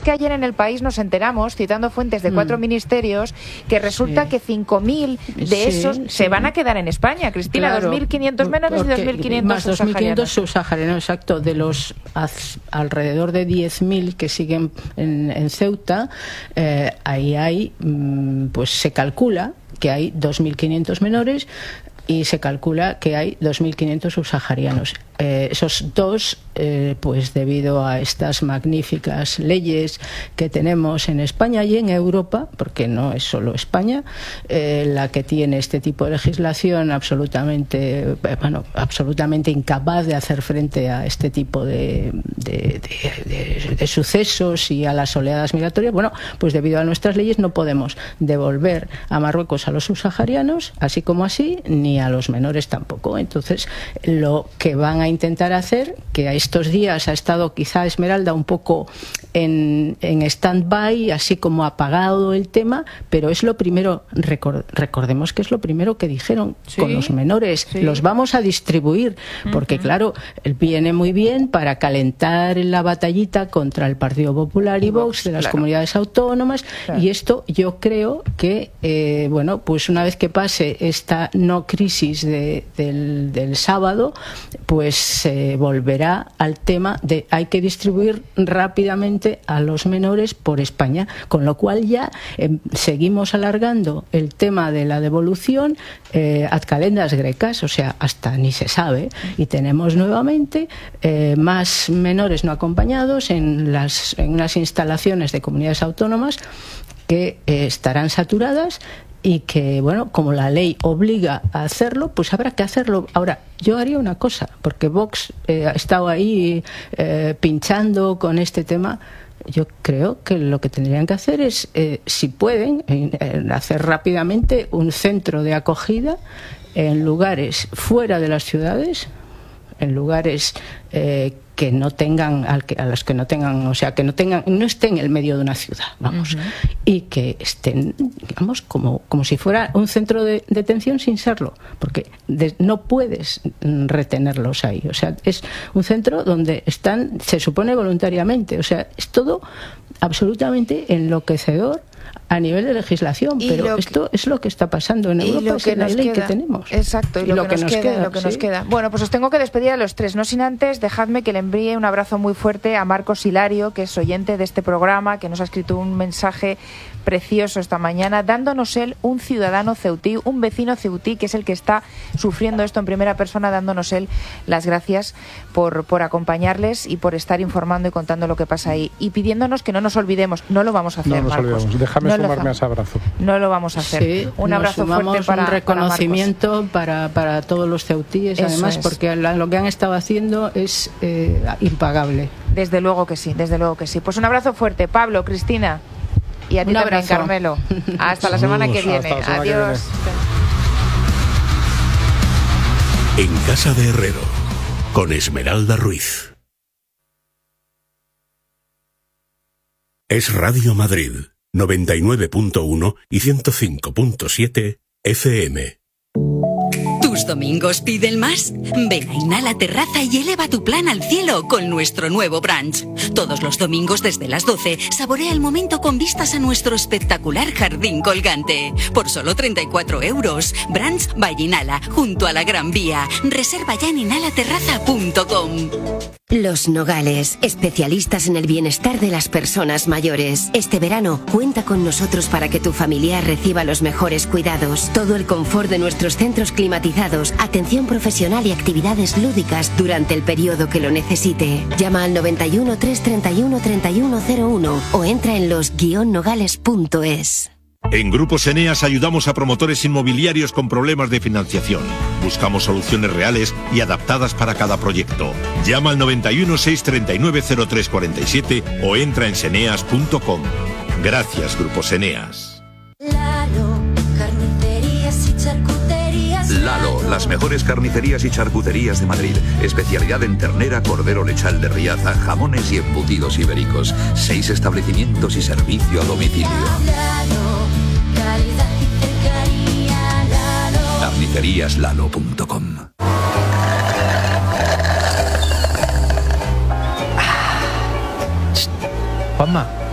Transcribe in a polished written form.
que ayer en El País nos enteramos, citando fuentes de 4 ministerios, que resulta que 5.000 de esos se van a quedar en España, Cristina. Claro, 2.500 menores y 2.500 más subsaharianos. 2.500 subsaharianos, exacto. De los alrededor de 10.000 que siguen en Ceuta, ahí hay, pues se calcula que hay 2.500 menores y se calcula que hay 2.500 subsaharianos. Esos dos, pues debido a estas magníficas leyes que tenemos en España y en Europa, porque no es solo España la que tiene este tipo de legislación absolutamente incapaz de hacer frente a este tipo de sucesos y a las oleadas migratorias, bueno, pues debido a nuestras leyes no podemos devolver a Marruecos a los subsaharianos, así como así, ni a los menores tampoco. Entonces, lo que van a intentar hacer, que a estos días ha estado quizá Esmeralda un poco en stand-by, así como apagado el tema, pero es lo primero, recordemos que es lo primero que dijeron, con los menores, los vamos a distribuir, porque claro, viene muy bien para calentar la batallita contra el Partido Popular y Vox de las comunidades autónomas, y esto yo creo que, bueno, pues una vez que pase esta no crisis del sábado, pues se volverá al tema de hay que distribuir rápidamente a los menores por España, con lo cual ya seguimos alargando el tema de la devolución ad calendas grecas, o sea, hasta ni se sabe, y tenemos nuevamente más menores no acompañados en unas instalaciones de comunidades autónomas que estarán saturadas y que, bueno, como la ley obliga a hacerlo, pues habrá que hacerlo. Ahora, yo haría una cosa, porque Vox ha estado ahí pinchando con este tema. Yo creo que lo que tendrían que hacer es, si pueden, hacer rápidamente un centro de acogida en lugares fuera de las ciudades, en lugares que no tengan, a los que no tengan, o sea, que no estén en el medio de una ciudad, vamos, y que estén, digamos, como si fuera un centro de detención sin serlo, porque no puedes retenerlos ahí, o sea, es un centro donde están, se supone voluntariamente, o sea, es todo absolutamente enloquecedor a nivel de legislación, pero esto es lo que está pasando en Europa, es la ley que tenemos. Exacto, y lo que nos queda. Bueno, pues os tengo que despedir a los tres, no sin antes dejadme que le envíe un abrazo muy fuerte a Marcos Hilario, que es oyente de este programa, que nos ha escrito un mensaje precioso esta mañana, dándonos él, un ciudadano ceutí, un vecino ceutí, que es el que está sufriendo esto en primera persona, dándonos él las gracias por acompañarles y por estar informando y contando lo que pasa ahí, y pidiéndonos que no nos olvidemos. No lo vamos a hacer, no Marcos. Olvidemos. Déjame sumarme a ese abrazo. No lo vamos a hacer. Sí, un abrazo fuerte para un reconocimiento para todos los ceutíes, eso además, porque lo que han estado haciendo es impagable. Desde luego que sí, desde luego que sí. Pues un abrazo fuerte, Pablo, Cristina. Y a ti también, Carmelo. Hasta la semana que viene. Adiós. En Casa de Herrero, con Esmeralda Ruiz. Es Radio Madrid, 99.1 y 105.7 FM. ¿Tus domingos piden más? Ven a Inhala Terraza y eleva tu plan al cielo con nuestro nuevo brunch. Todos los domingos desde las 12, saborea el momento con vistas a nuestro espectacular jardín colgante. Por solo 34 euros. Brunch by Inhala, junto a la Gran Vía. Reserva ya en inhalaterraza.com. Los Nogales, especialistas en el bienestar de las personas mayores. Este verano, cuenta con nosotros para que tu familiar reciba los mejores cuidados. Todo el confort de nuestros centros climatizados, atención profesional y actividades lúdicas durante el periodo que lo necesite. Llama al 91 331 3101 o entra en los-nogales.es. En Grupos Eneas ayudamos a promotores inmobiliarios con problemas de financiación. Buscamos soluciones reales y adaptadas para cada proyecto. Llama al 91 639 0347 o entra en seneas.com. Gracias, Grupos Eneas. Lalo, las mejores carnicerías y charcuterías de Madrid. Especialidad en ternera, cordero lechal de Riaza, jamones y embutidos ibéricos. 6 establecimientos y servicio a domicilio. Carniceríaslalo.com. Juanma,